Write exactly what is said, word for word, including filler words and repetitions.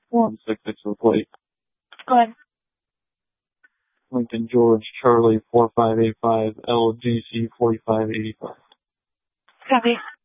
one six six for plate. Go ahead. Lincoln George Charlie four five eight five L G C forty-five eighty-five. Copy.